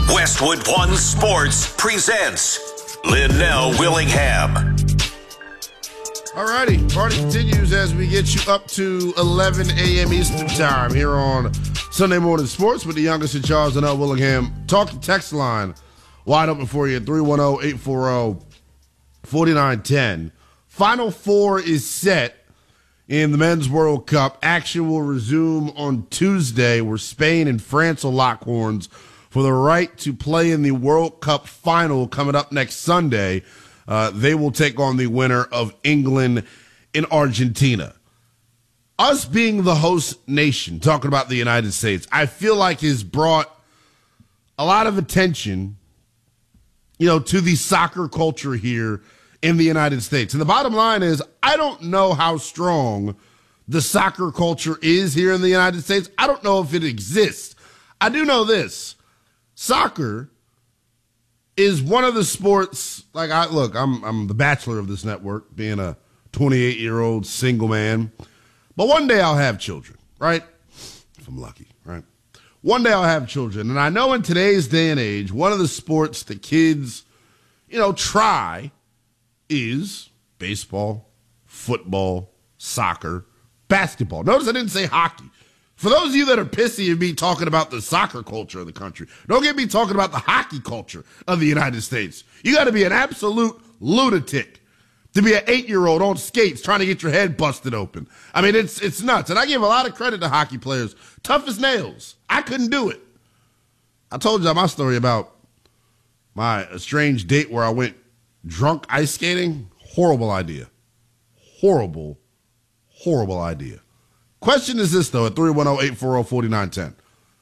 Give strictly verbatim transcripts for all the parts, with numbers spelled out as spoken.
Westwood One Sports presents Linnell Willingham. All righty, party continues as we get you up to eleven a.m. Eastern Time here on Sunday Morning Sports with the youngest in charge, Linnell Willingham. Talk to text line wide open for you at three one zero, eight four zero, four nine one zero. Final four is set in the Men's World Cup. Action will resume on Tuesday where Spain and France will lock horns for the right to play in the World Cup final coming up next Sunday. Uh, they will take on the winner of England and Argentina. Us being the host nation, talking about the United States, I feel like has brought a lot of attention, you know, to the soccer culture here in the United States. And the bottom line is, I don't know how strong the soccer culture is here in the United States. I don't know if it exists. I do know this. Soccer is one of the sports, like I look, I'm I'm the bachelor of this network, being a twenty-eight-year-old single man. But one day I'll have children, right? If I'm lucky, right? One day I'll have children. And I know in today's day and age, one of the sports that kids, you know, try is baseball, football, soccer, basketball. Notice I didn't say hockey. For those of you that are pissy at me talking about the soccer culture of the country, don't get me talking about the hockey culture of the United States. You got to be an absolute lunatic to be an eight-year-old on skates trying to get your head busted open. I mean, it's it's nuts. And I give a lot of credit to hockey players. Tough as nails. I couldn't do it. I told you my story about my estranged date where I went drunk ice skating. Horrible idea. Horrible, horrible idea. Question is this, though, at three one zero, eight four zero, four nine one zero.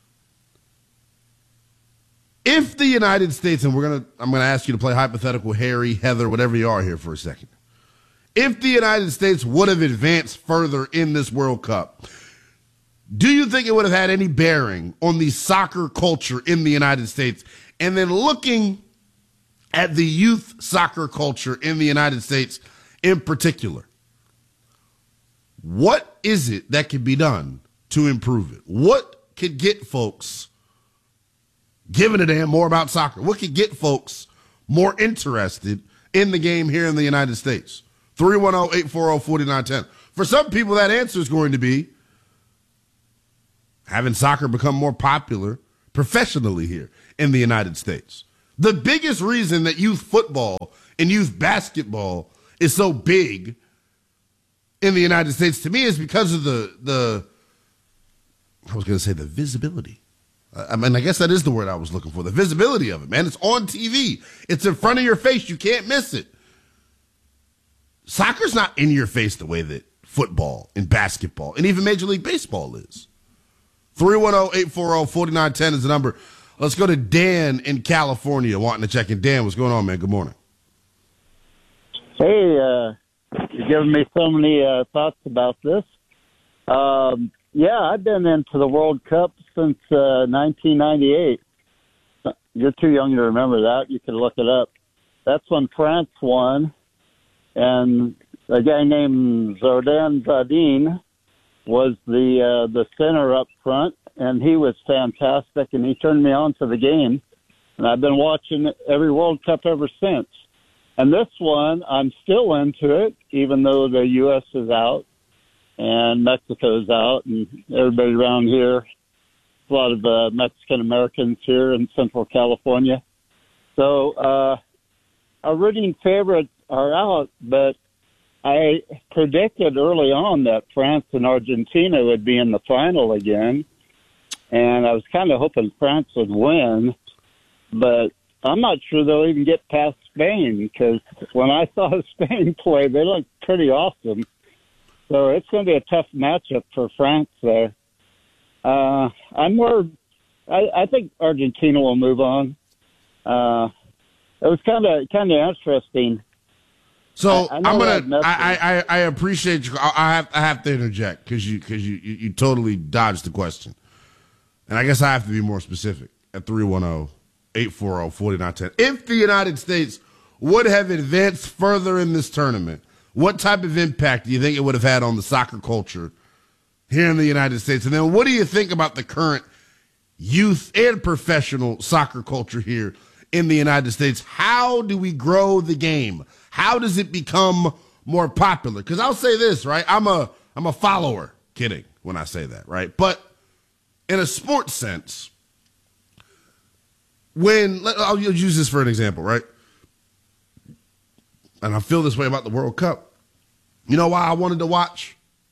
If the United States, and we're gonna, I'm going to ask you to play hypothetical Harry, Heather, whatever you are here for a second. If the United States would have advanced further in this World Cup, do you think it would have had any bearing on the soccer culture in the United States? And then looking at the youth soccer culture in the United States in particular, what is it that can be done to improve it? What could get folks giving a damn more about soccer? What could get folks more interested in the game here in the United States? three one zero, eight four zero, four nine one zero. For some people, that answer is going to be having soccer become more popular professionally here in the United States. The biggest reason that youth football and youth basketball is so big in the United States, to me, is because of the, the I was going to say the visibility. I mean, I guess that is the word I was looking for, the visibility of it, man. It's on T V. It's in front of your face. You can't miss it. Soccer's not in your face the way that football and basketball and even Major League Baseball is. three one zero, eight four zero, four nine one zero is the number. Let's go to Dan in California wanting to check in. Dan, what's going on, man? Good morning. Hey, uh, you're giving me so many uh, thoughts about this. Um, yeah, I've been into the World Cup since uh, nineteen ninety-eight. You're too young to remember that. You can look it up. That's when France won, and a guy named Zinedine Zidane was the uh, the center up front, and he was fantastic, and he turned me on to the game, and I've been watching every World Cup ever since. And this one, I'm still into it, even though the U S is out and Mexico's out, and everybody around here, a lot of uh, Mexican Americans here in Central California. So uh, our rooting favorites are out, but I predicted early on that France and Argentina would be in the final again, and I was kind of hoping France would win, but I'm not sure they'll even get past Spain, because when I saw Spain play, they looked pretty awesome. So it's going to be a tough matchup for France there. Uh, I'm more, I, I think Argentina will move on. Uh, it was kind of kind of interesting. So I, I I'm gonna. I, I I appreciate you. I, I have I have to interject because you because you, you you totally dodged the question, and I guess I have to be more specific at three one zero, eight four zero, four nine one zero. If the United States would have advanced further in this tournament, what type of impact do you think it would have had on the soccer culture here in the United States? And then what do you think about the current youth and professional soccer culture here in the United States. How do we grow the game? How does it become more popular? Because I'll say this, right? I'm a I'm a follower. Kidding when I say that, right? But in a sports sense, when I'll use this for an example, right? And I feel this way about the World Cup. You know why I wanted to watch?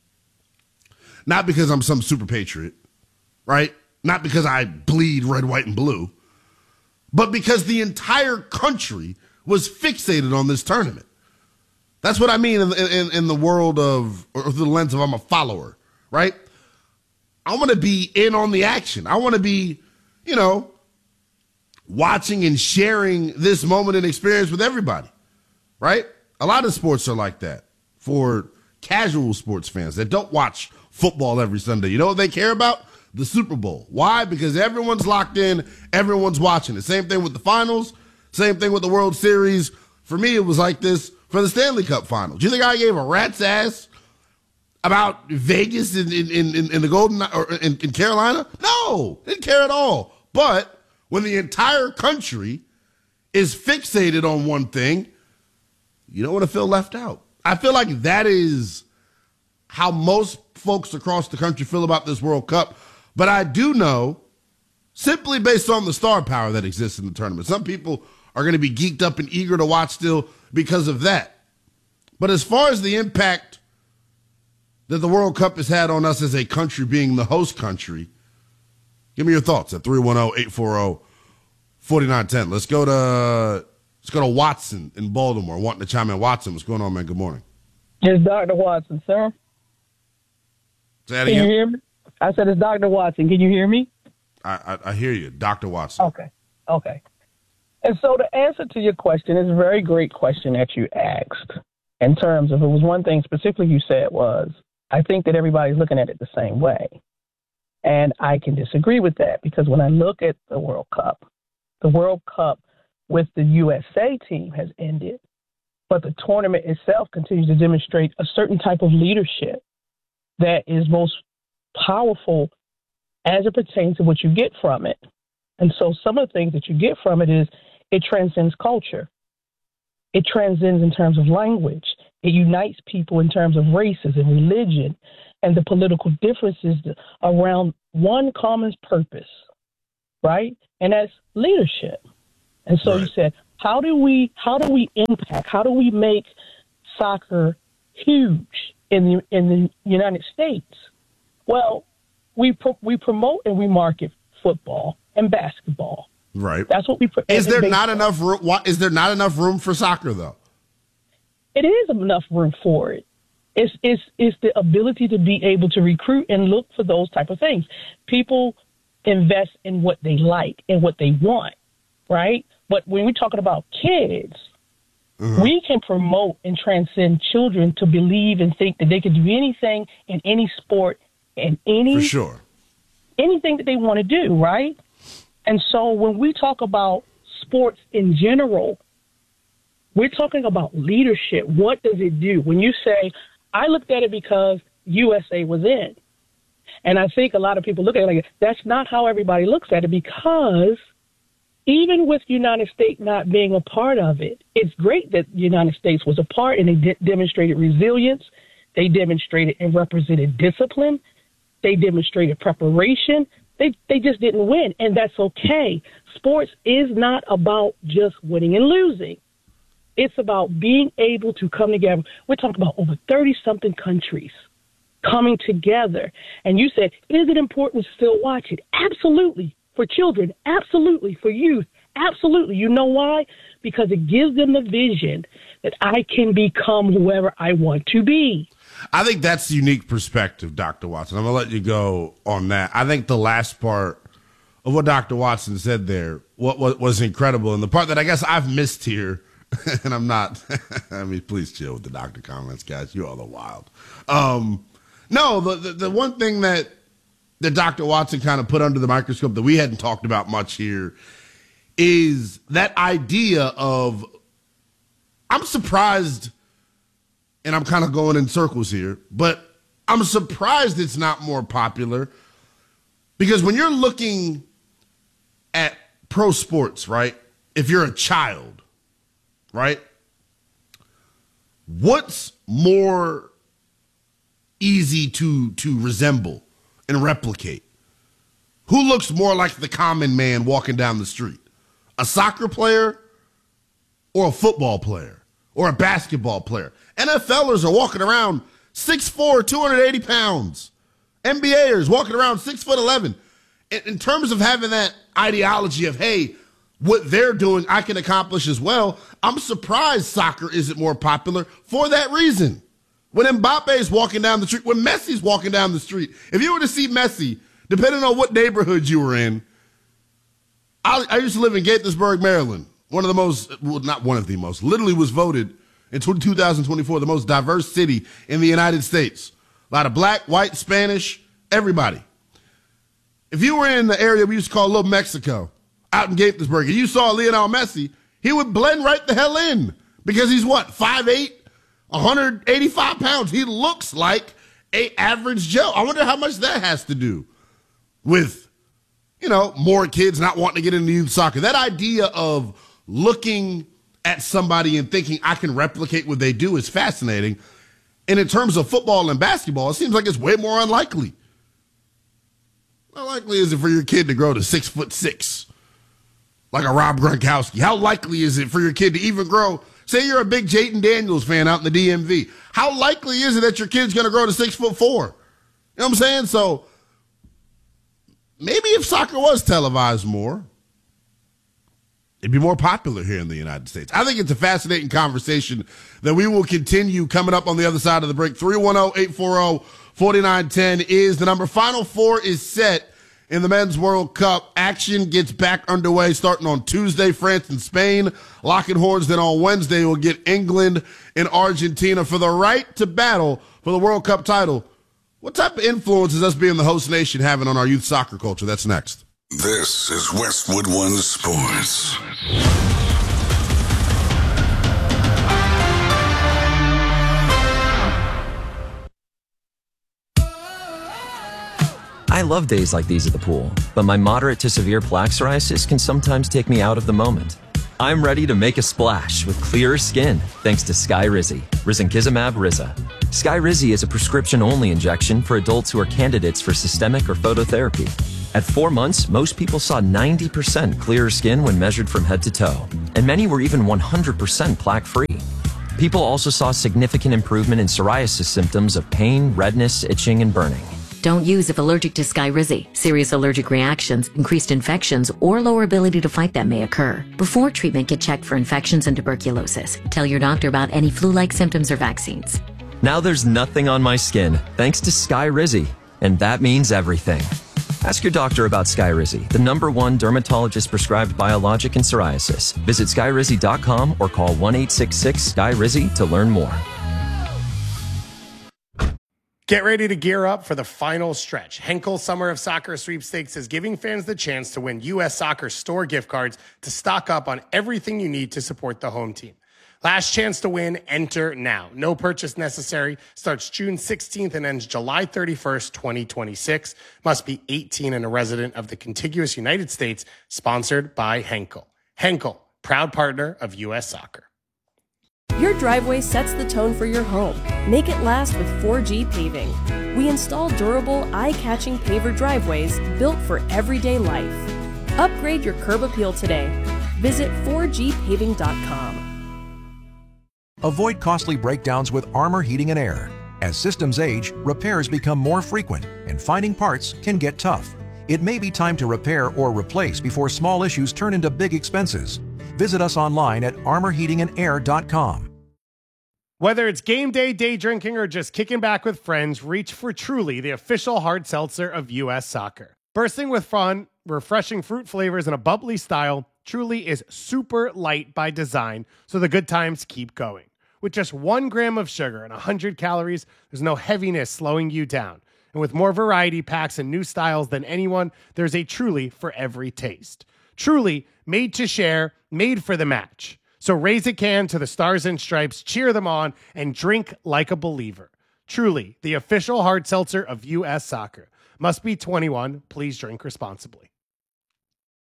Not because I'm some super patriot, right? Not because I bleed red, white, and blue, but because the entire country was fixated on this tournament. That's what I mean in, in, in the world of, or through the lens of I'm a follower, right? I want to be in on the action. I want to be, you know, watching and sharing this moment and experience with everybody, right? A lot of sports are like that for casual sports fans that don't watch football every Sunday. You know what they care about? The Super Bowl. Why? Because everyone's locked in, everyone's watching it. Same thing with the finals, same thing with the World Series. For me, it was like this for the Stanley Cup Finals. Do you think I gave a rat's ass about Vegas in, in, in, in the Golden or in, in Carolina? No, didn't care at all. But when the entire country is fixated on one thing, you don't want to feel left out. I feel like that is how most folks across the country feel about this World Cup. But I do know, simply based on the star power that exists in the tournament, some people are going to be geeked up and eager to watch still because of that. But as far as the impact that the World Cup has had on us as a country being the host country, give me your thoughts at three one zero, eight four zero, four nine one zero. Let's go to let's go to Watson in Baltimore, wanting to chime in. Watson, what's going on, man? Good morning. It's Doctor Watson, sir. Say that Can again? you hear me? I said it's Doctor Watson. Can you hear me? I, I, I hear you, Doctor Watson. Okay. Okay. And so the answer to your question is a very great question that you asked. In terms of, it was one thing specifically you said was, I think that everybody's looking at it the same way. And I can disagree with that because when I look at the World Cup, the World Cup with the U S A team has ended, but the tournament itself continues to demonstrate a certain type of leadership that is most powerful as it pertains to what you get from it. And so some of the things that you get from it is it transcends culture. It transcends in terms of language. It unites people in terms of races and religion and the political differences around one common purpose, right? And that's leadership. And so right. You said, how do we how do we impact, how do we make soccer huge in the in the United States? Well, we pro- we promote and we market football and basketball. Right. That's what we. Pro- is there not enough room? Is there not enough room for soccer though? It is enough room for it. It's it's it's the ability to be able to recruit and look for those type of things. People invest in what they like and what they want, right? But when we're talking about kids, mm-hmm. we can promote and transcend children to believe and think that they can do anything in any sport and any for sure anything that they want to do, right? And so when we talk about sports in general, we're talking about leadership. What does it do? When you say, I looked at it because U S A was in. And I think a lot of people look at it like, that's not how everybody looks at it, because even with the United States not being a part of it, it's great that the United States was a part, and they de- demonstrated resilience. They demonstrated and represented discipline. They demonstrated preparation. They they just didn't win, and that's okay. Sports is not about just winning and losing. It's about being able to come together. We're talking about over thirty-something countries coming together. And you said, is it important to still watch it? Absolutely. For children, absolutely. For youth, absolutely. You know why? Because it gives them the vision that I can become whoever I want to be. I think that's the unique perspective, Doctor Watson. I'm going to let you go on that. I think the last part of what Doctor Watson said there what, what was incredible, and the part that I guess I've missed here, and I'm not, I mean, please chill with the doctor comments, guys. You all are wild. Um, no, the, the, the one thing that, that Doctor Watson kind of put under the microscope that we hadn't talked about much here is that idea of, I'm surprised, and I'm kind of going in circles here, but I'm surprised it's not more popular, because when you're looking at pro sports, right? If you're a child, right? What's more easy to to resemble and replicate? Who looks more like the common man walking down the street? A soccer player or a football player or a basketball player? NFLers are walking around six foot four, two hundred eighty pounds. N B A ers walking around six foot eleven. In, in terms of having that ideology of, hey, what they're doing, I can accomplish as well, I'm surprised soccer isn't more popular for that reason. When Mbappe is walking down the street, when Messi's walking down the street, if you were to see Messi, depending on what neighborhood you were in, I, I used to live in Gaithersburg, Maryland, one of the most, well, not one of the most, literally was voted in two thousand twenty-four the most diverse city in the United States. A lot of black, white, Spanish, everybody. If you were in the area we used to call Little Mexico, out in Gaithersburg, and you saw Lionel Messi, he would blend right the hell in because he's what, five eight, one hundred eighty-five pounds. He looks like a average Joe. I wonder how much that has to do with, you know, more kids not wanting to get into youth soccer. That idea of looking at somebody and thinking I can replicate what they do is fascinating. And in terms of football and basketball, it seems like it's way more unlikely. How likely is it for your kid to grow to six foot six, like a Rob Gronkowski? How likely is it for your kid to even grow? Say you're a big Jayden Daniels fan out in the D M V. How likely is it that your kid's going to grow to six foot four? You know what I'm saying? So maybe if soccer was televised more, it'd be more popular here in the United States. I think it's a fascinating conversation that we will continue coming up on the other side of the break. three one zero, eight four zero, four nine one zero is the number. Final four is set in the Men's World Cup. Action gets back underway starting on Tuesday, France and Spain. Locking horns. Then on Wednesday, we'll get England and Argentina for the right to battle for the World Cup title. What type of influence is us being the host nation having on our youth soccer culture? That's next. This is Westwood One Sports. I love days like these at the pool, but my moderate to severe plaque psoriasis can sometimes take me out of the moment. I'm ready to make a splash with clearer skin thanks to Skyrizi, Risankizumab Riza. Skyrizi is a prescription-only injection for adults who are candidates for systemic or phototherapy. At four months, most people saw ninety percent clearer skin when measured from head to toe, and many were even one hundred percent plaque-free. People also saw significant improvement in psoriasis symptoms of pain, redness, itching, and burning. Don't use if allergic to Skyrizi. Serious allergic reactions, increased infections, or lower ability to fight them may occur. Before treatment, get checked for infections and tuberculosis. Tell your doctor about any flu-like symptoms or vaccines. Now there's nothing on my skin thanks to Skyrizi, and that means everything. Ask your doctor about Skyrizi, the number one dermatologist-prescribed biologic in psoriasis. Visit skyrizi dot com or call one eight six six, S K Y R I Z I to learn more. Get ready to gear up for the final stretch. Henkel Summer of Soccer Sweepstakes is giving fans the chance to win U S Soccer store gift cards to stock up on everything you need to support the home team. Last chance to win, enter now. No purchase necessary. Starts June sixteenth and ends July thirty-first, twenty twenty-six. Must be eighteen and a resident of the contiguous United States. Sponsored by Henkel. Henkel, proud partner of U S Soccer. Your driveway sets the tone for your home. Make it last with four G Paving. We install durable, eye-catching paver driveways built for everyday life. Upgrade your curb appeal today. Visit four G paving dot com. Avoid costly breakdowns with Armor Heating and Air. As systems age, repairs become more frequent, and finding parts can get tough. It may be time to repair or replace before small issues turn into big expenses. Visit us online at armor heating and air dot com. Whether it's game day, day drinking, or just kicking back with friends, reach for Truly, the official hard seltzer of U S Soccer. Bursting with fun, refreshing fruit flavors, and a bubbly style, Truly is super light by design, so the good times keep going. With just one gram of sugar and one hundred calories, there's no heaviness slowing you down. And with more variety packs and new styles than anyone, there's a Truly for every taste. Truly, made to share, made for the match. So raise a can to the Stars and Stripes, cheer them on, and drink like a believer. Truly, the official hard seltzer of U S Soccer. Must be twenty-one. Please drink responsibly.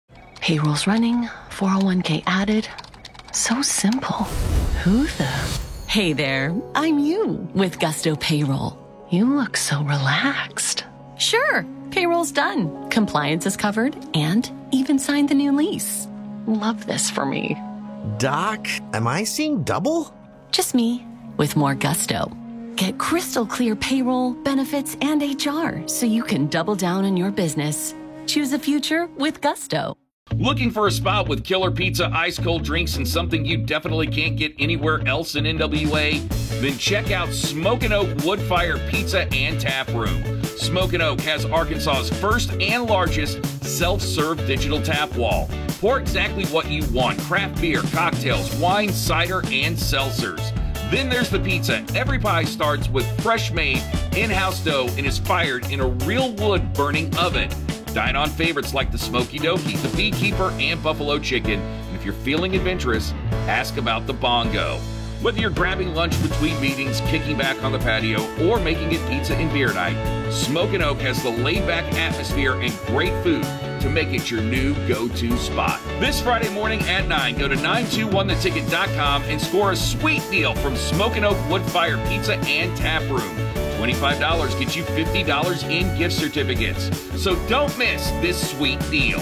Payroll's running, four oh one k added. So simple. Who the? Hey there, I'm you with Gusto Payroll. You look so relaxed. Sure, payroll's done. Compliance is covered and even signed the new lease. Love this for me. Doc, am I seeing double? Just me with more gusto. Get crystal clear payroll, benefits, and H R so you can double down on your business. Choose a future with Gusto. Looking for a spot with killer pizza, ice cold drinks, and something you definitely can't get anywhere else in N W A? Then check out Smokin' Oak Wood-Fire Pizza and Tap Room. Smokin' Oak has Arkansas's first and largest self-serve digital tap wall. Pour exactly what you want: craft beer, cocktails, wine, cider, and seltzers. Then there's the pizza. Every pie starts with fresh-made, in-house dough and is fired in a real wood-burning oven. Dine on favorites like the Smoky Dokie, the Beekeeper, and Buffalo Chicken. And if you're feeling adventurous, ask about the Bongo. Whether you're grabbing lunch between meetings, kicking back on the patio, or making it pizza and beer night, Smokin' Oak has the laid-back atmosphere and great food to make it your new go-to spot. This Friday morning at nine, go to nine two one the ticket dot com and score a sweet deal from Smokin' Oak Wood-Fire Pizza and Tap Room. twenty-five dollars gets you fifty dollars in gift certificates. So don't miss this sweet deal.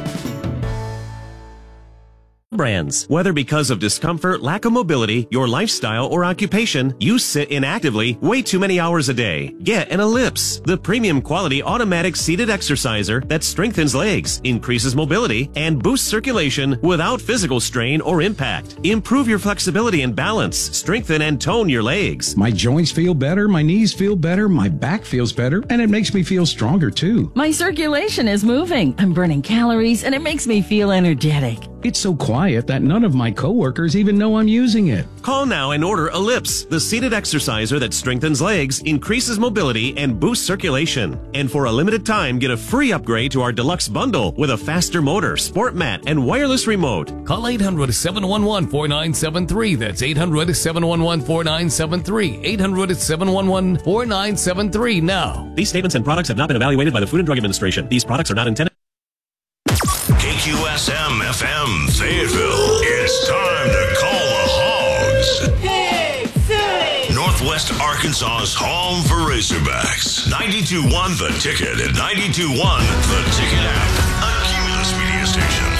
Brands. Whether because of discomfort, lack of mobility, your lifestyle, or occupation, you sit inactively way too many hours a day. Get an Ellipse, the premium quality automatic seated exerciser that strengthens legs, increases mobility, and boosts circulation without physical strain or impact. Improve your flexibility and balance, strengthen and tone your legs. My joints feel better, my knees feel better, my back feels better, and it makes me feel stronger too. My circulation is moving. I'm burning calories, and it makes me feel energetic. It's so quiet that none of my coworkers even know I'm using it. Call now and order Ellipse, the seated exerciser that strengthens legs, increases mobility, and boosts circulation. And for a limited time, get a free upgrade to our deluxe bundle with a faster motor, sport mat, and wireless remote. Call eight hundred, seven one one, four nine seven three. That's eight hundred, seven one one, four nine seven three. eight hundred, seven one one, four nine seven three now. These statements and products have not been evaluated by the Food and Drug Administration. These products are not intended. K Q S M F M Fayetteville. It's time to call the Hogs. Pig City! Northwest Arkansas's home for Razorbacks. ninety-two point one The Ticket at ninety-two point one The Ticket app. A Cumulus media station.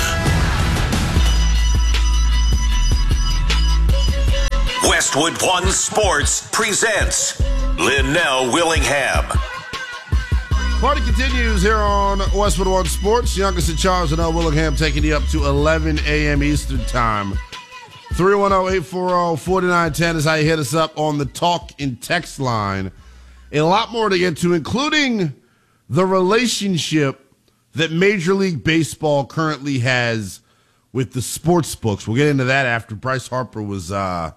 Westwood One Sports presents Linnell Willingham. Party continues here on Westwood One Sports. Youngest in charge, Linnell Willingham, taking you up to eleven a.m. Eastern Time. three one zero, eight four zero, four nine one zero is how you hit us up on the talk and text line. A lot more to get to, including the relationship that Major League Baseball currently has with the sports books. We'll get into that after Bryce Harper was uh,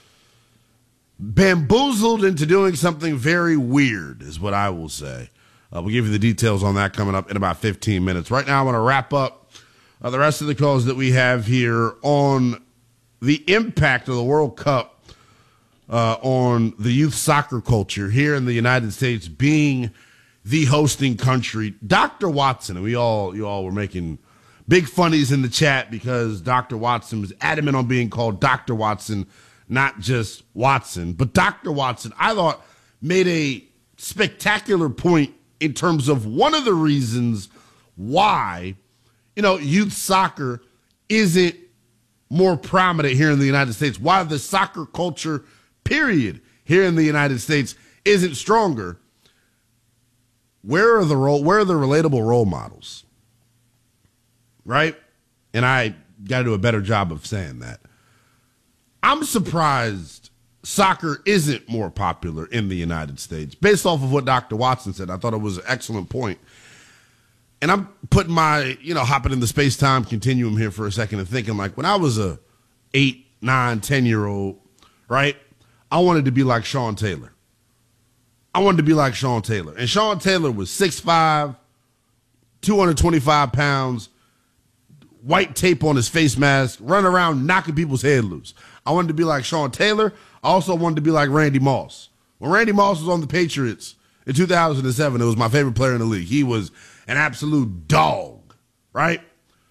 bamboozled into doing something very weird, is what I will say. Uh, we'll give you the details on that coming up in about fifteen minutes. Right now, I want to wrap up uh, the rest of the calls that we have here on the impact of the World Cup uh, on the youth soccer culture here in the United States, being the hosting country. Doctor Watson, and we all, you all were making big funnies in the chat because Doctor Watson was adamant on being called Doctor Watson, not just Watson. But Doctor Watson, I thought, made a spectacular point in terms of one of the reasons why, you know, youth soccer isn't more prominent here in the United States, why the soccer culture, period, here in the United States isn't stronger. Where are the role, where are the relatable role models? Right? And I got to do a better job of saying that. I'm surprised soccer isn't more popular in the United States, based off of what Doctor Watson said. I thought it was an excellent point. And I'm putting my, you know, hopping in the space-time continuum here for a second and thinking, like, when I was a eight, nine, ten-year-old, right, I wanted to be like Sean Taylor. I wanted to be like Sean Taylor. And Sean Taylor was six five, two hundred twenty-five pounds, white tape on his face mask, running around knocking people's head loose. I wanted to be like Sean Taylor. I also wanted to be like Randy Moss. When Randy Moss was on the Patriots in two thousand seven, it was my favorite player in the league. He was an absolute dog, right?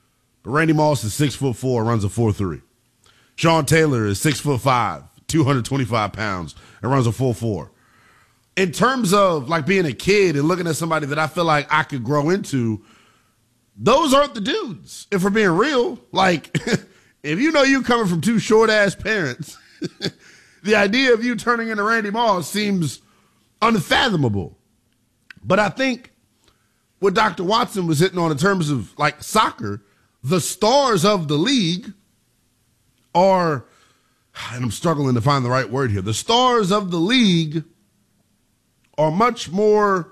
Randy Moss is six foot four, runs a four three. Sean Taylor is six foot five, two hundred twenty-five pounds, and runs a four four. In terms of like being a kid and looking at somebody that I feel like I could grow into, those aren't the dudes. If we're being real, like if you know you coming from two short ass parents, the idea of you turning into Randy Moss seems unfathomable. But I think what Doctor Watson was hitting on in terms of like soccer, the stars of the league are, and I'm struggling to find the right word here, the stars of the league are much more,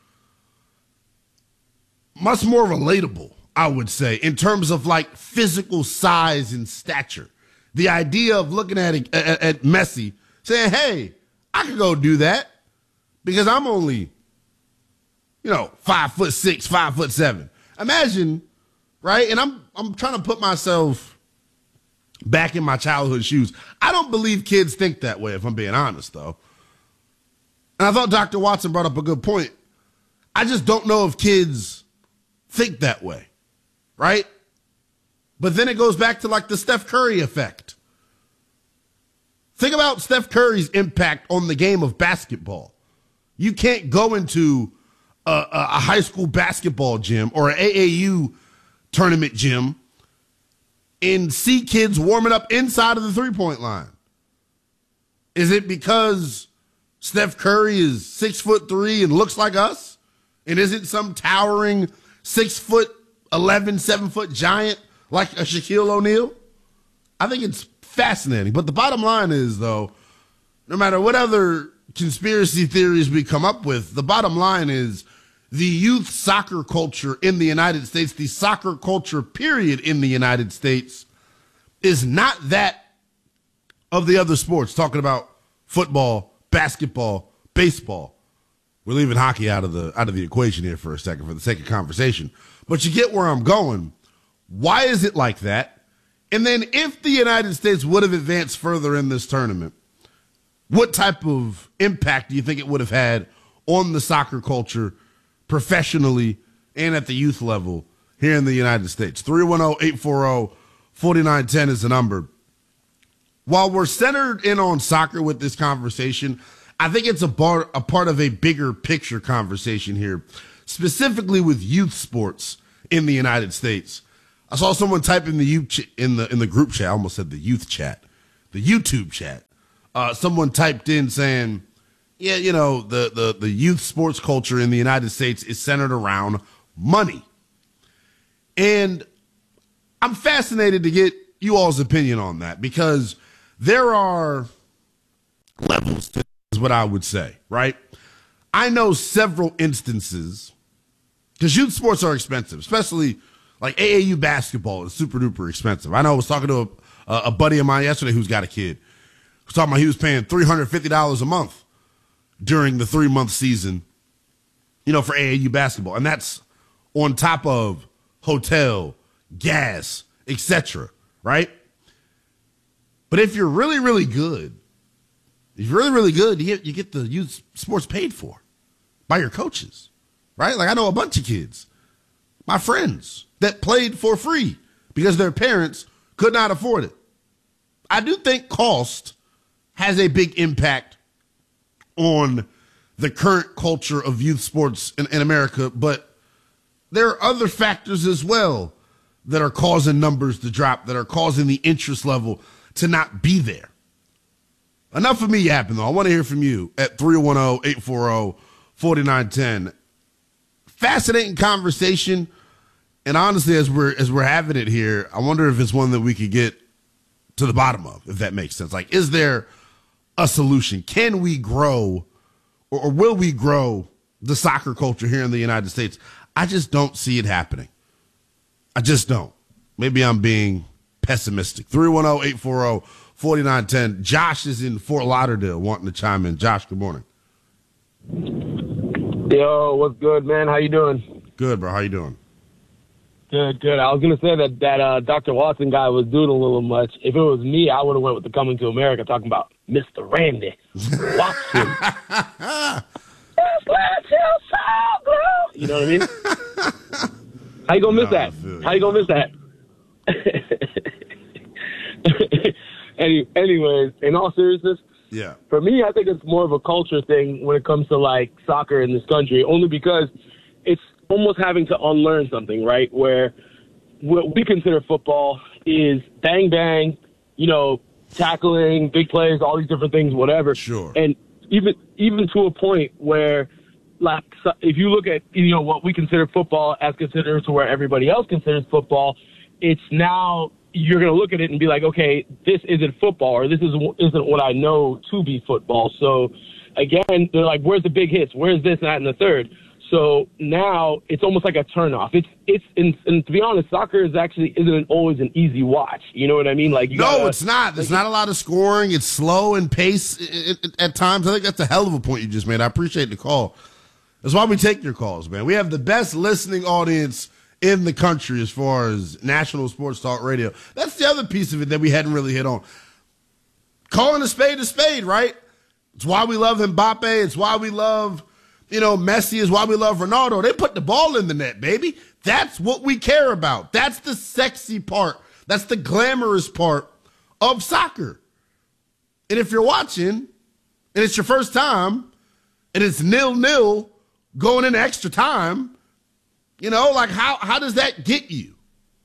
much more relatable, I would say, in terms of like physical size and stature. The idea of looking at, at, at Messi saying, hey, I could go do that because I'm only, you know, five foot six, five foot seven. Imagine, right? And I'm I'm trying to put myself back in my childhood shoes. I don't believe kids think that way, if I'm being honest, though. And I thought Doctor Watson brought up a good point. I just don't know if kids think that way, right? But then it goes back to like the Steph Curry effect. Think about Steph Curry's impact on the game of basketball. You can't go into a, a, a high school basketball gym or an A A U tournament gym and see kids warming up inside of the three-point line. Is it because Steph Curry is six foot three and looks like us? And isn't some towering six foot eleven, seven foot giant like a Shaquille O'Neal? I think it's fascinating. But the bottom line is, though, no matter what other conspiracy theories we come up with, the bottom line is the youth soccer culture in the United States, the soccer culture period in the United States, is not that of the other sports. Talking about football, basketball, baseball. We're leaving hockey out of the out of the equation here for a second for the sake of conversation. But you get where I'm going. Why is it like that? And then if the United States would have advanced further in this tournament, what type of impact do you think it would have had on the soccer culture professionally and at the youth level here in the United States? three one zero, eight four zero, four nine one zero is the number. While we're centered in on soccer with this conversation, I think it's a part, a part of a bigger picture conversation here, specifically with youth sports in the United States. I saw someone type in the youth ch- in the in the group chat. I almost said the youth chat, the YouTube chat. Uh, someone typed in saying, "Yeah, you know, the the the youth sports culture in the United States is centered around money," and I'm fascinated to get you all's opinion on that because there are levels to this, is what I would say, right? I know several instances because youth sports are expensive, especially like A A U basketball is super duper expensive. I know I was talking to a, a buddy of mine yesterday who's got a kid. He was talking about he was paying three hundred fifty dollars a month during the three month season, you know, for A A U basketball. And that's on top of hotel, gas, et cetera, right? But if you're really, really good, if you're really, really good, you get, you get the youth sports paid for by your coaches, right? Like I know a bunch of kids, my friends, that played for free because their parents could not afford it. I do think cost has a big impact on the current culture of youth sports in, in America, but there are other factors as well that are causing numbers to drop, that are causing the interest level to not be there. Enough of me yapping, though. I want to hear from you at three one zero, eight four zero, four nine one zero. Fascinating conversation. And honestly, as we're as we're having it here, I wonder if it's one that we could get to the bottom of, if that makes sense. Like, is there a solution? Can we grow, or, or will we grow the soccer culture here in the United States? I just don't see it happening. I just don't. Maybe I'm being pessimistic. three one zero, eight four zero, four nine one zero. Josh is in Fort Lauderdale wanting to chime in. Josh, good morning. Yo, what's good, man? How you doing? Good, bro. How you doing? Good, good. I was going to say that that uh, Doctor Watson guy was doing a little much. If it was me, I would have went with the Coming to America talking about Mister Randy Watson. Just let your soul glow. You know what I mean? How you going to miss no, that? How you going to miss that? Any, anyways, in all seriousness, yeah. For me, I think it's more of a culture thing when it comes to like soccer in this country, only because it's almost having to unlearn something, right? Where what we consider football is bang, bang, you know, tackling, big plays, all these different things, whatever. Sure. And even even to a point where, like, so if you look at, you know, what we consider football as considered to where everybody else considers football, it's now you're going to look at it and be like, okay, this isn't football, or this isn't, isn't what I know to be football. So, again, they're like, where's the big hits? Where's this, that, and the third? So now it's almost like a turnoff. It's it's and, and to be honest, soccer is actually isn't always an easy watch. You know what I mean? Like you no, gotta, it's not. There's like, not a lot of scoring. It's slow in pace it, it, at times. I think that's a hell of a point you just made. I appreciate the call. That's why we take your calls, man. We have the best listening audience in the country as far as national sports talk radio. That's the other piece of it that we hadn't really hit on. Calling a spade a spade, right? It's why we love Mbappe. It's why we love. You know, Messi is why we love Ronaldo. They put the ball in the net, baby. That's what we care about. That's the sexy part. That's the glamorous part of soccer. And if you're watching, and it's your first time, and it's nil-nil going into extra time, you know, like how, how does that get you?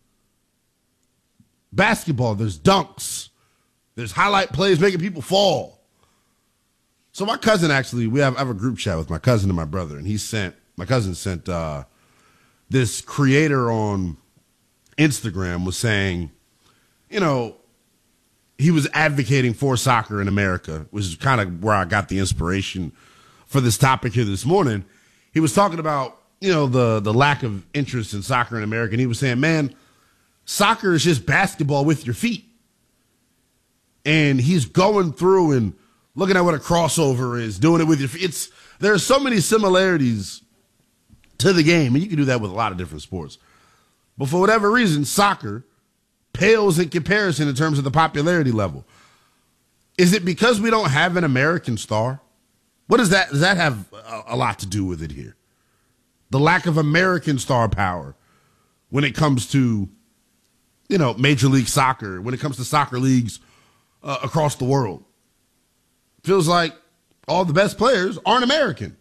Basketball, there's dunks. There's highlight plays making people fall. So my cousin actually, we have I have a group chat with my cousin and my brother, and he sent my cousin sent uh, this creator on Instagram was saying, you know, he was advocating for soccer in America, which is kind of where I got the inspiration for this topic here this morning. He was talking about, you know, the the lack of interest in soccer in America, and he was saying, man, soccer is just basketball with your feet. And he's going through and looking at what a crossover is, doing it with your feet. It's, there are so many similarities to the game, and you can do that with a lot of different sports. But for whatever reason, soccer pales in comparison in terms of the popularity level. Is it because we don't have an American star? What does that, does that have a, a lot to do with it here? The lack of American star power when it comes to, you know, Major League Soccer, when it comes to soccer leagues uh, across the world. Feels like all the best players aren't American.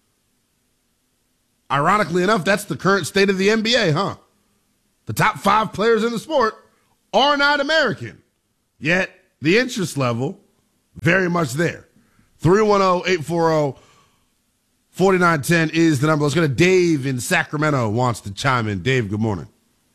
Ironically enough, that's the current state of the N B A, huh? The top five players in the sport are not American. Yet the interest level, very much there. three one zero, eight four zero, four nine one zero is the number. Let's go to Dave in Sacramento wants to chime in. Dave, good morning.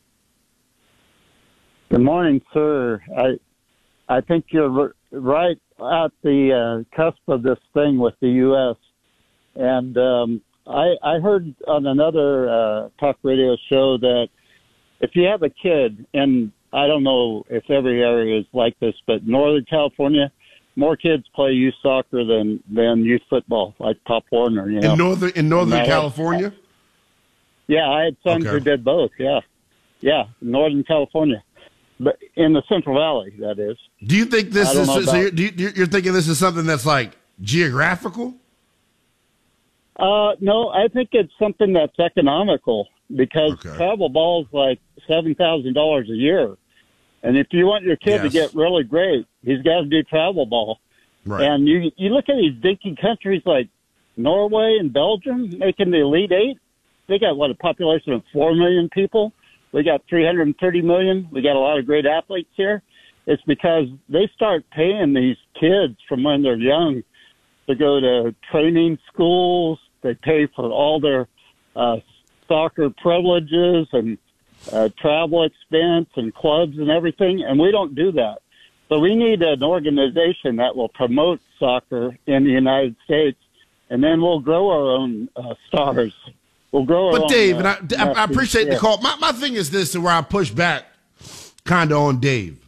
Good morning, sir. I I think you're right at the uh, cusp of this thing with the U S And um, I, I heard on another uh, talk radio show that if you have a kid, and I don't know if every area is like this, but Northern California, more kids play youth soccer than, than youth football, like Pop Warner. You know? In Northern, in Northern California? Had, yeah, I had sons okay. who did both, yeah. Yeah, Northern California. But in the Central Valley, that is. Do you think this is, so about, you're, do you, you're thinking this is something that's like geographical? Uh, no, I think it's something that's economical because okay. travel ball's like seven thousand dollars a year. And if you want your kid yes. to get really great, he's got to do travel ball. Right. And you, you look at these dinky countries like Norway and Belgium making the Elite Eight. They got, what, a population of four million people? We got three hundred thirty million. We got a lot of great athletes here. It's because they start paying these kids from when they're young to go to training schools. They pay for all their uh, soccer privileges and uh, travel expense and clubs and everything, and we don't do that. So we need an organization that will promote soccer in the United States, and then we'll grow our own uh, stars. We'll grow but our Dave, own, uh, and I, I, I appreciate yeah. the call. My, my thing is this, and where I push back kind of on Dave.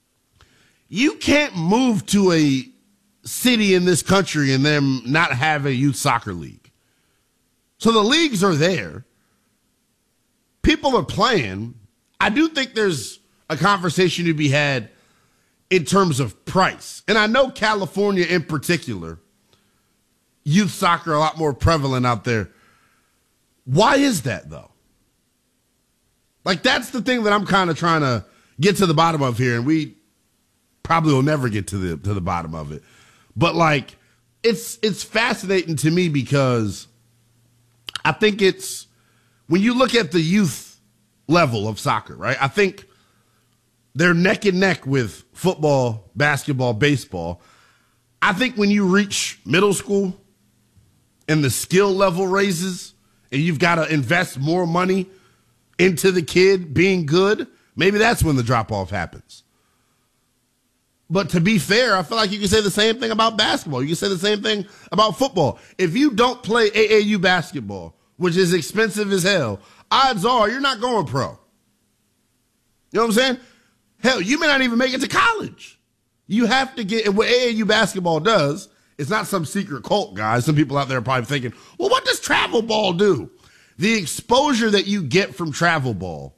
You can't move to a city in this country and then not have a youth soccer league. So the leagues are there. People are playing. I do think there's a conversation to be had in terms of price. And I know California in particular, youth soccer a lot more prevalent out there. Why is that, though? Like, that's the thing that I'm kind of trying to get to the bottom of here, and we probably will never get to the to the bottom of it. But like, it's it's fascinating to me because I think it's when you look at the youth level of soccer, right? I think they're neck and neck with football, basketball, baseball. I think when you reach middle school and the skill level raises and you've got to invest more money into the kid being good, maybe that's when the drop-off happens. But to be fair, I feel like you can say the same thing about basketball. You can say the same thing about football. If you don't play A A U basketball, which is expensive as hell, odds are you're not going pro. You know what I'm saying? Hell, you may not even make it to college. You have to get, and what A A U basketball does, it's not some secret cult, guys. Some people out there are probably thinking, well, what does travel ball do? The exposure that you get from travel ball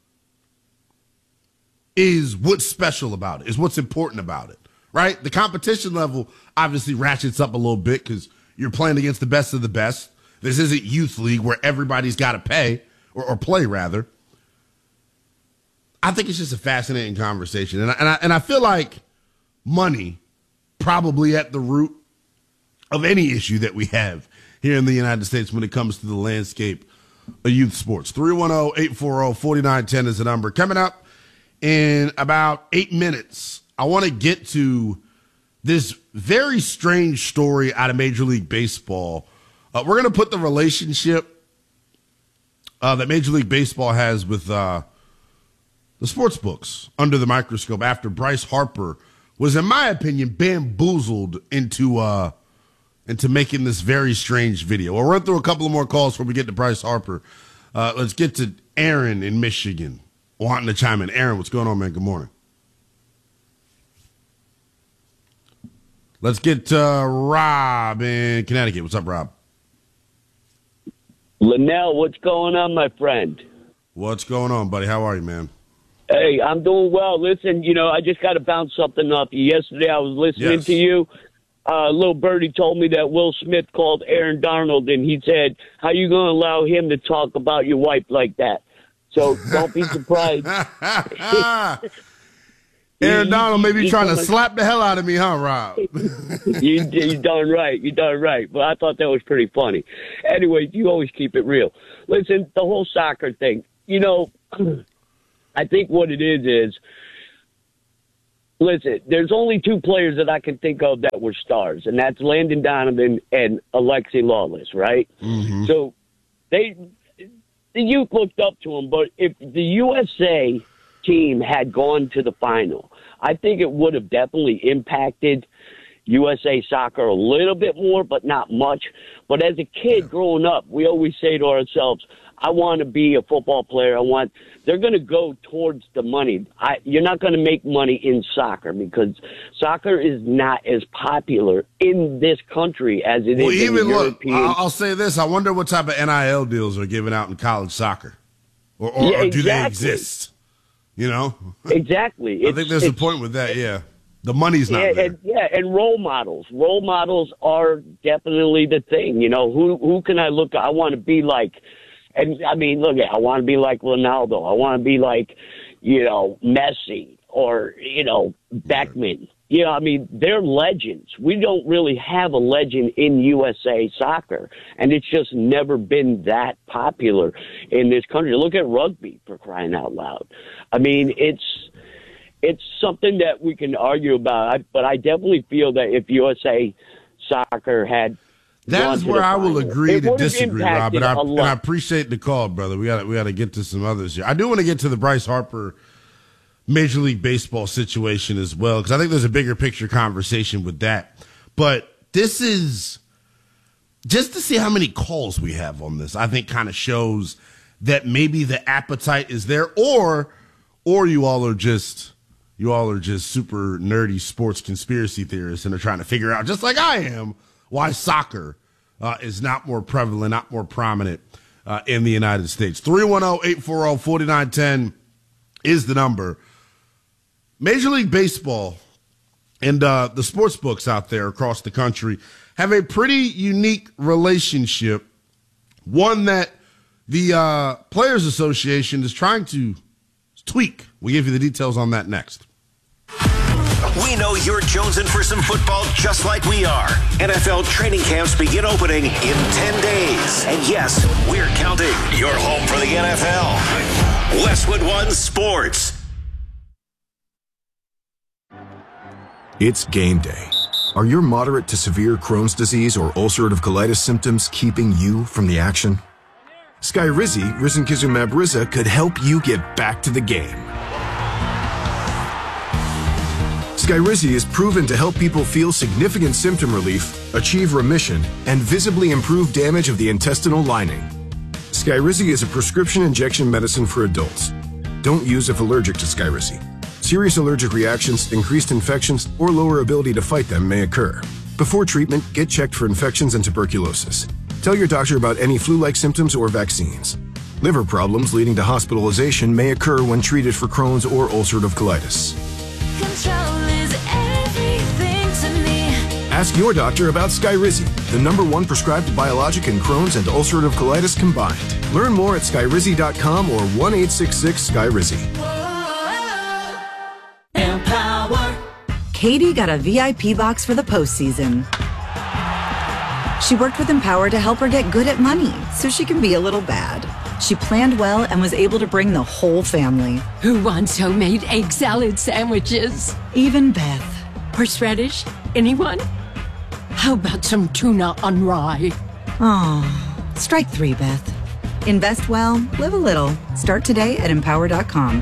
is what's special about it, is what's important about it, right? The competition level obviously ratchets up a little bit because you're playing against the best of the best. This isn't youth league where everybody's got to pay or, or play, rather. I think it's just a fascinating conversation. And I, and I, and I feel like money probably at the root of any issue that we have here in the United States when it comes to the landscape of youth sports. three one zero, eight four zero, four nine one zero is the number. Coming up in about eight minutes, I want to get to this very strange story out of Major League Baseball. Uh, we're going to put the relationship uh, that Major League Baseball has with uh, the sports books under the microscope after Bryce Harper was, in my opinion, bamboozled into uh, into making this very strange video. We'll run through a couple of more calls before we get to Bryce Harper. Uh, let's get to Aaron in Michigan wanting to chime in. Aaron, what's going on, man? Good morning. Let's get uh, Rob in Connecticut. What's up, Rob? Linnell, what's going on, my friend? What's going on, buddy? How are you, man? Hey, I'm doing well. Listen, you know, I just got to bounce something off you. Yesterday I was listening yes. to you. Uh, little birdie told me that Will Smith called Aaron Donald, and he said, how you going to allow him to talk about your wife like that? So don't be surprised. Aaron Donald may be trying to slap the hell out of me, huh, Rob? you, you done right. You done right. But I thought that was pretty funny. Anyway, you always keep it real. Listen, the whole soccer thing, you know, I think what it is is, listen, there's only two players that I can think of that were stars, and that's Landon Donovan and Alexi Lawless, right? Mm-hmm. So they, the youth looked up to him, but if the U S A team had gone to the final, I think it would have definitely impacted U S A soccer a little bit more, but not much. But as a kid growing up, we always say to ourselves, I want to be a football player. I want, they're going to go towards the money. I, you're not going to make money in soccer because soccer is not as popular in this country as it well, is even in the look, European. I'll, I'll say this. I wonder what type of N I L deals are given out in college soccer. Or, or, Yeah, or do they exactly. exist? You know? Exactly. I think It's- there's a it's- point with that, yeah. The money's not yeah, there. and, yeah, and role models. Role models are definitely the thing. You know, who who can I look at? I want to be like, and I mean, look, I want to be like Ronaldo. I want to be like, you know, Messi or, you know, Beckman. You know, I mean, they're legends. We don't really have a legend in U S A soccer, and it's just never been that popular in this country. Look at rugby, for crying out loud. I mean, it's it's something that we can argue about, I, but I definitely feel that if U S A soccer had That gone is to where the I will final, agree it to would have disagree, Rob. And impacted I, a and lot. I appreciate the call, brother. We got we got to get to some others here. I do want to get to the Bryce Harper Major League Baseball situation as well, because I think there's a bigger picture conversation with that. But this is just to see how many calls we have on this. I think kind of shows that maybe the appetite is there, or or you all are just you all are just super nerdy sports conspiracy theorists and are trying to figure out, just like I am, why soccer uh, is not more prevalent, not more prominent uh, in the United States. three one zero, eight four zero, four nine one zero is the number. Major League Baseball and uh, the sports books out there across the country have a pretty unique relationship, one that the uh, Players Association is trying to tweak. We'll give you the details on that next. We know you're jonesing for some football just like we are. N F L training camps begin opening in ten days. And yes, we're counting. Your home for the N F L. Westwood One Sports. It's game day. Are your moderate to severe Crohn's disease or ulcerative colitis symptoms keeping you from the action? Skyrizi, risankizumab Riza, could help you get back to the game. Skyrizi is proven to help people feel significant symptom relief, achieve remission, and visibly improve damage of the intestinal lining. Skyrizi is a prescription injection medicine for adults. Don't use if allergic to Skyrizi. Serious allergic reactions, increased infections, or lower ability to fight them may occur. Before treatment, get checked for infections and tuberculosis. Tell your doctor about any flu-like symptoms or vaccines. Liver problems leading to hospitalization may occur when treated for Crohn's or ulcerative colitis. Control is everything to me. Ask your doctor about Skyrizi, the number one prescribed biologic in Crohn's and ulcerative colitis combined. Learn more at skyrizi dot com or one eight six six Skyrizi. Empower. Katie got a V I P box for the postseason. She worked with Empower to help her get good at money so she can be a little bad. She planned well and was able to bring the whole family. Who wants homemade egg salad sandwiches? Even Beth. Horseradish? Anyone? How about some tuna on rye? Oh, strike three, Beth. Invest well, live a little. Start today at empower dot com.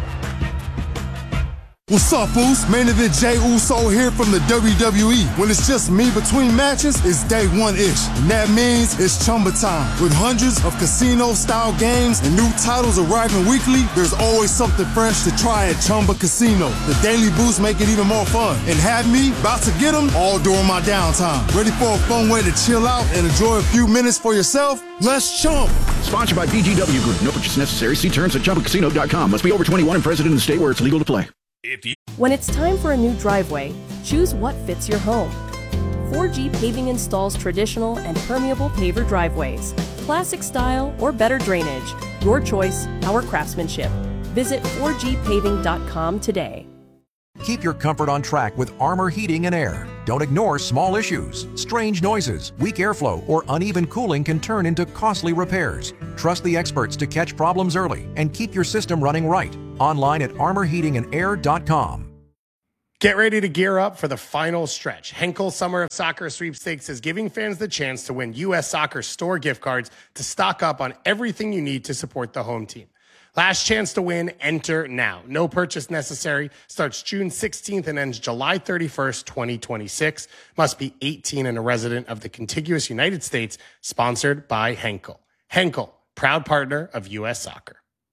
What's up, Uso? Main event Jey Uso here from the W W E. When it's just me between matches, it's day one-ish. And that means it's Chumba time. With hundreds of casino-style games and new titles arriving weekly, there's always something fresh to try at Chumba Casino. The daily boosts make it even more fun. And have me about to get them all during my downtime. Ready for a fun way to chill out and enjoy a few minutes for yourself? Let's chump. Sponsored by B G W Group. No purchase necessary. See terms at chumba casino dot com. Must be over twenty-one and present in the state where it's legal to play. When it's time for a new driveway, choose what fits your home. four G Paving installs traditional and permeable paver driveways, classic style or better drainage. Your choice, our craftsmanship. Visit four G paving dot com today. Keep your comfort on track with Armor Heating and Air. Don't ignore small issues. Strange noises, weak airflow, or uneven cooling can turn into costly repairs. Trust the experts to catch problems early and keep your system running right. Online at armor heating and air dot com. Get ready to gear up for the final stretch. Henkel Summer of Soccer Sweepstakes is giving fans the chance to win U S Soccer store gift cards to stock up on everything you need to support the home team. Last chance to win, enter now. No purchase necessary. Starts June sixteenth and ends July thirty-first, twenty twenty-six. Must be eighteen and a resident of the contiguous United States. Sponsored by Henkel. Henkel, proud partner of U S Soccer.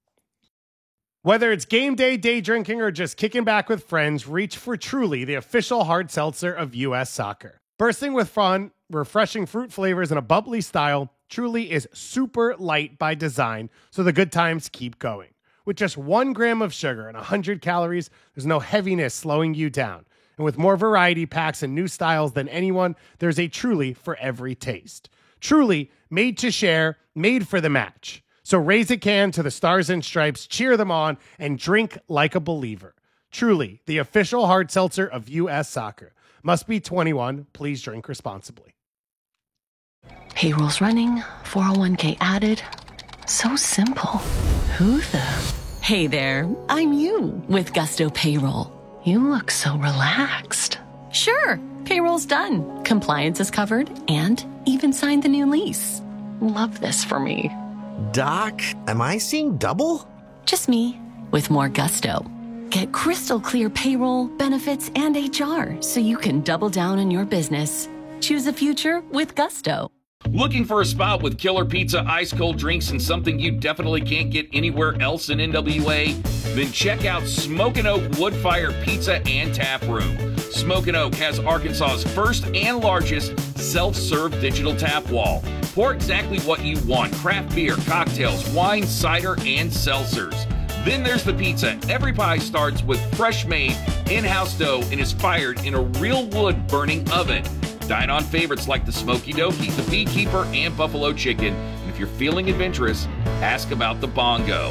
Whether it's game day, day drinking, or just kicking back with friends, reach for Truly, the official hard seltzer of U S Soccer. Bursting with fun, refreshing fruit flavors, and a bubbly style, Truly is super light by design, so the good times keep going. With just one gram of sugar and one hundred calories, there's no heaviness slowing you down. And with more variety packs and new styles than anyone, there's a Truly for every taste. Truly, made to share, made for the match. So raise a can to the Stars and Stripes, cheer them on, and drink like a believer. Truly, the official hard seltzer of U S Soccer. Must be twenty-one. Please drink responsibly. Payroll's running, four oh one k added. So simple. Who the? Hey there, I'm you with Gusto Payroll. You look so relaxed. Sure, payroll's done. Compliance is covered and even signed the new lease. Love this for me. Doc, am I seeing double? Just me, with more gusto. Get crystal clear payroll, benefits, and H R so you can double down on your business. Choose a future with gusto. Looking for a spot with killer pizza, ice cold drinks, and something you definitely can't get anywhere else in N W A? Then check out Smokin' Oak Wood Fire Pizza and Tap Room. Smokin' Oak has Arkansas's first and largest self-serve digital tap wall. Pour exactly what you want: craft beer, cocktails, wine, cider, and seltzers. Then there's the pizza. Every pie starts with fresh-made, in-house dough and is fired in a real wood-burning oven. Dine on favorites like the Smoky Dokie, the Beekeeper, and Buffalo Chicken. And if you're feeling adventurous, ask about the Bongo.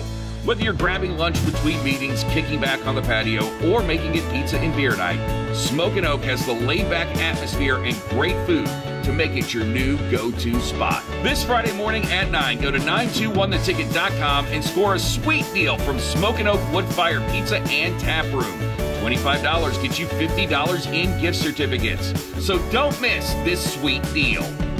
Whether you're grabbing lunch between meetings, kicking back on the patio, or making it pizza and beer night, Smokin' Oak has the laid-back atmosphere and great food to make it your new go-to spot. This Friday morning at nine, go to nine two one the ticket dot com and score a sweet deal from Smokin' Oak Wood Fire Pizza and Tap Room. twenty-five dollars gets you fifty dollars in gift certificates. So don't miss this sweet deal.